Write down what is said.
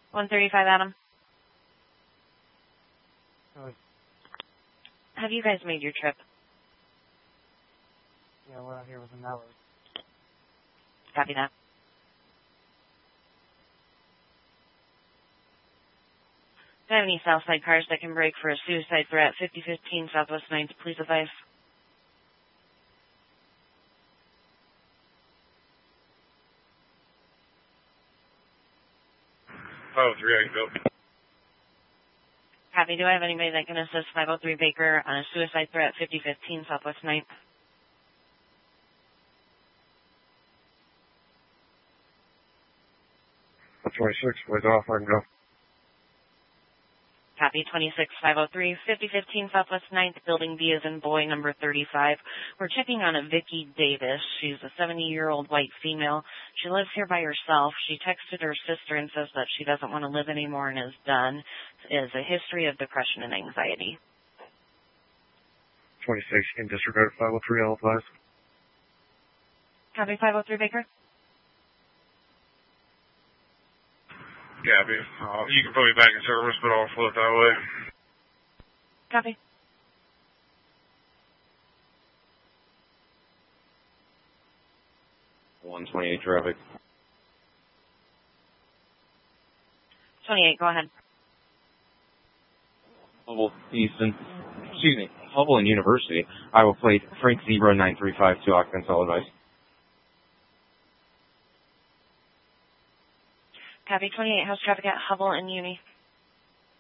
135 Adam. Really? Have you guys made your trip? Yeah, we're out here within an hour. Copy that. Do I have any Southside cars that can brake for a suicide threat? 5015 Southwest 9th, please advise. Oh, 3 I can go. Copy. Do I have anybody that can assist 503 Baker on a suicide threat? 5015 Southwest 9th. 26, ways off, I can go. Copy. 26503 5015 Southwest 9th, building B as in boy, number 35. We're checking on a Vicki Davis. She's a 70-year-old white female. She lives here by herself. She texted her sister and says that she doesn't want to live anymore and is done. Is a history of depression and anxiety. 26, in disregard 503, I'll advise. Copy. 503 Baker. Copy. You can put me back in service, but I'll float that way. Copy. .128 traffic. 28, go ahead. Hubble, Easton. Excuse me. Hubble and University. Iowa plate Frank Zebra 935 2 occupants, all advice. Copy. 28, how's traffic at Hubble and Uni?